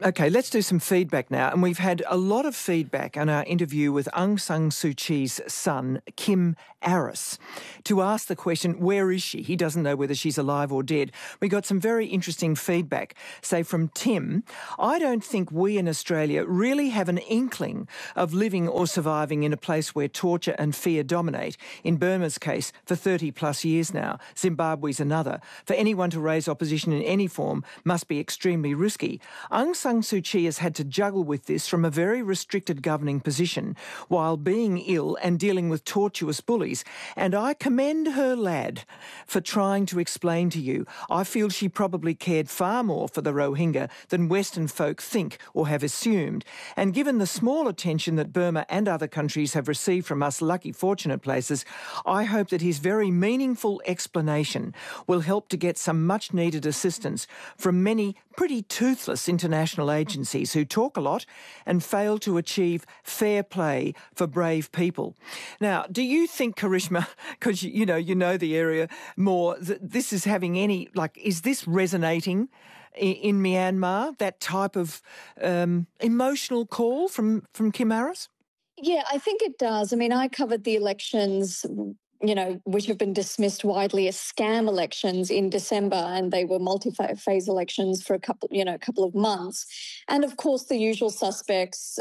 Okay, let's do some feedback now. And we've had a lot of feedback on our interview with Aung San Suu Kyi's son, Kim Aris, to ask the question, where is she? He doesn't know whether she's alive or dead. We got some very interesting feedback, say from Tim. I don't think we in Australia really have an inkling of living or surviving in a place where torture and fear dominate. In Burma's case, for 30 plus years now. Zimbabwe's another. For anyone to raise opposition in any form must be extremely risky. Aung San Suu Kyi has had to juggle with this from a very restricted governing position while being ill and dealing with tortuous bullies. And I commend her, lad, for trying to explain to you. I feel she probably cared far more for the Rohingya than Western folk think or have assumed. And given the small attention that Burma and other countries have received from us lucky, fortunate places, I hope that his very meaningful explanation will help to get some much-needed assistance from many pretty toothless international agencies who talk a lot and fail to achieve fair play for brave people. Now, do you think, Karishma, because you know the area more, that this is having any, is this resonating in Myanmar, that type of emotional call from Kim Aris? Yeah, I think it does. I mean, I covered the elections, which have been dismissed widely as scam elections in December, and they were multi-phase elections for a couple of months. And of course, the usual suspects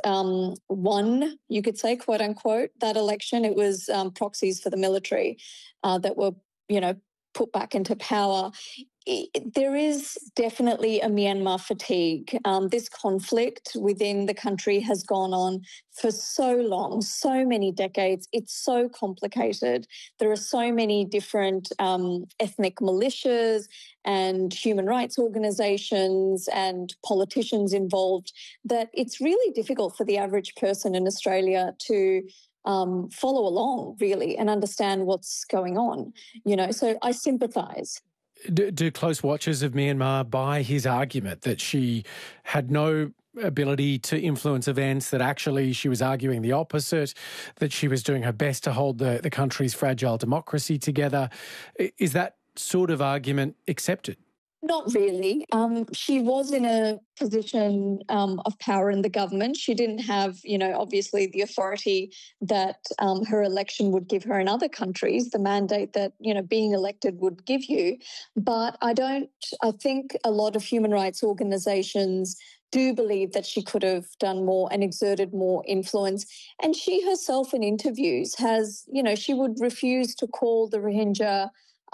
won, you could say, quote unquote, that election. It was proxies for the military that were, put back into power. There is definitely a Myanmar fatigue. This conflict within the country has gone on for so long, so many decades. It's so complicated. There are so many different ethnic militias and human rights organisations and politicians involved that it's really difficult for the average person in Australia to follow along, really, and understand what's going on. So I sympathise. Do close watchers of Myanmar buy his argument that she had no ability to influence events, that actually she was arguing the opposite, that she was doing her best to hold the country's fragile democracy together? Is that sort of argument accepted? Not really. She was in a position of power in the government. She didn't have, obviously the authority that her election would give her in other countries, the mandate that, being elected would give you. But I think a lot of human rights organisations do believe that she could have done more and exerted more influence. And she herself in interviews has, she would refuse to call the Rohingya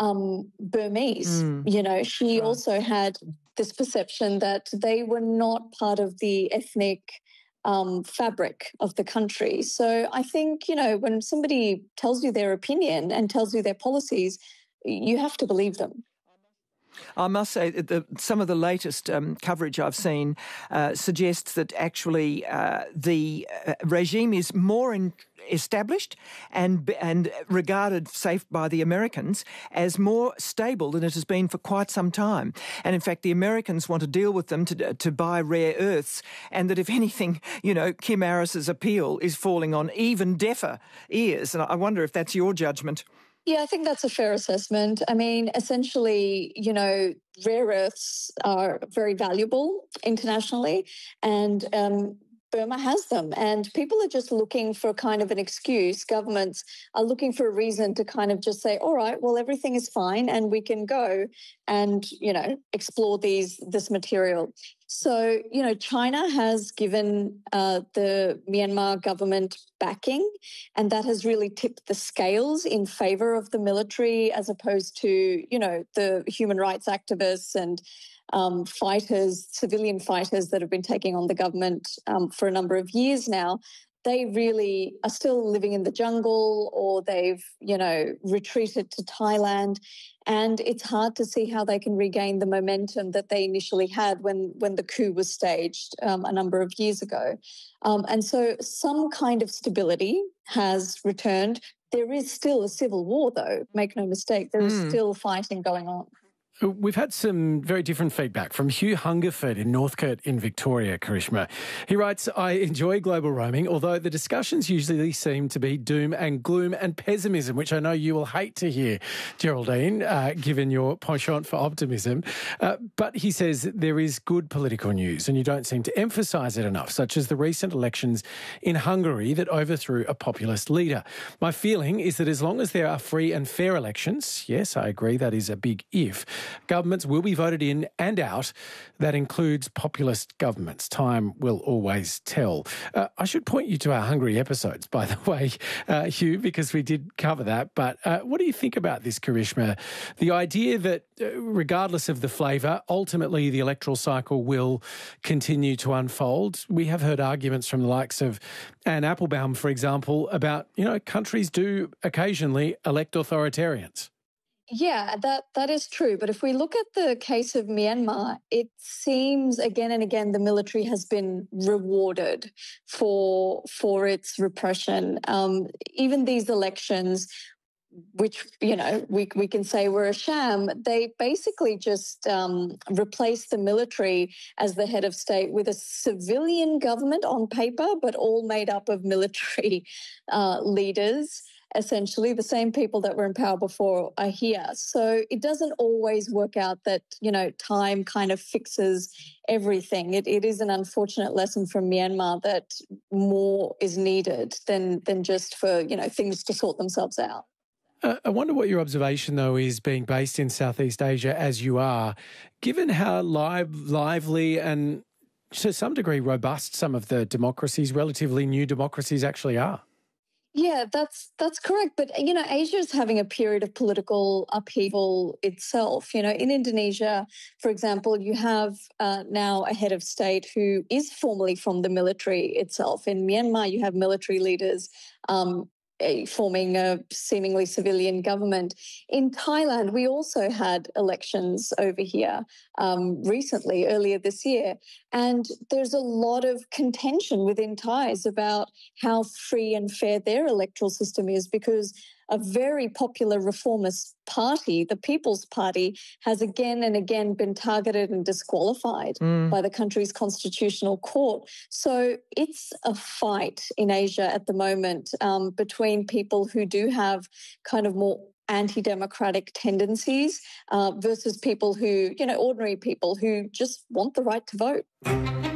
Burmese. She also had this perception that they were not part of the ethnic fabric of the country. So I think, when somebody tells you their opinion and tells you their policies, you have to believe them. I must say that some of the latest coverage I've seen suggests that actually the regime is more established and regarded, safe by the Americans, as more stable than it has been for quite some time. And in fact, the Americans want to deal with them to buy rare earths, and that if anything, Kim Aris's appeal is falling on even deafer ears. And I wonder if that's your judgment. Yeah, I think that's a fair assessment. I mean, essentially, rare earths are very valuable internationally, and Burma has them. And people are just looking for kind of an excuse. Governments are looking for a reason to kind of just say, all right, well, everything is fine and we can go and, explore this material. So, China has given the Myanmar government backing, and that has really tipped the scales in favour of the military as opposed to, the human rights activists and fighters, civilian fighters that have been taking on the government for a number of years now. They really are still living in the jungle, or they've, retreated to Thailand. And it's hard to see how they can regain the momentum that they initially had when the coup was staged a number of years ago. And so some kind of stability has returned. There is still a civil war, though, make no mistake. There is still fighting going on. We've had some very different feedback from Hugh Hungerford in Northcote in Victoria, Karishma. He writes, I enjoy global roaming, although the discussions usually seem to be doom and gloom and pessimism, which I know you will hate to hear, Geraldine, given your penchant for optimism. But he says there is good political news and you don't seem to emphasise it enough, such as the recent elections in Hungary that overthrew a populist leader. My feeling is that as long as there are free and fair elections, yes, I agree, that is a big if, governments will be voted in and out. That includes populist governments. Time will always tell. I should point you to our Hungary episodes, by the way, Hugh, because we did cover that. But what do you think about this, Karishma? The idea that regardless of the flavour, ultimately the electoral cycle will continue to unfold. We have heard arguments from the likes of Anne Applebaum, for example, about, countries do occasionally elect authoritarians. Yeah, that is true. But if we look at the case of Myanmar, it seems again and again the military has been rewarded for its repression. Even these elections, which we can say were a sham, they basically just replaced the military as the head of state with a civilian government on paper, but all made up of military leaders. Essentially, the same people that were in power before are here. So it doesn't always work out that, time kind of fixes everything. It is an unfortunate lesson from Myanmar that more is needed than just for, things to sort themselves out. I wonder what your observation, though, is being based in Southeast Asia as you are, given how lively and to some degree robust some of the democracies, relatively new democracies actually are. Yeah, that's correct. But, Asia is having a period of political upheaval itself. In Indonesia, for example, you have now a head of state who is formally from the military itself. In Myanmar, you have military leaders forming a seemingly civilian government. In Thailand, we also had elections over here recently, earlier this year, and there's a lot of contention within Thais about how free and fair their electoral system is, because a very popular reformist party, the People's Party, has again and again been targeted and disqualified by the country's constitutional court. So it's a fight in Asia at the moment between people who do have kind of more anti-democratic tendencies versus people who, ordinary people who just want the right to vote.